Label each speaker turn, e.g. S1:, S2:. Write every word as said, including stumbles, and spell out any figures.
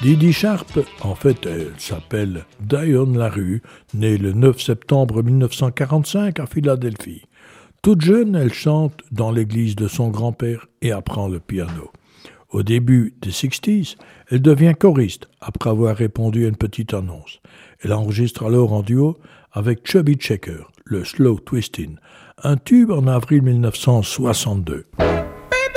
S1: Didi Sharp, en fait, elle s'appelle Diane LaRue, née le neuf septembre mille neuf cent quarante-cinq à Philadelphie. Toute jeune, elle chante dans l'église de son grand-père et apprend le piano. Au début des soixante, elle devient choriste après avoir répondu à une petite annonce. Elle enregistre alors en duo avec Chubby Checker, le Slow Twistin', un tube en avril mille neuf cent soixante-deux.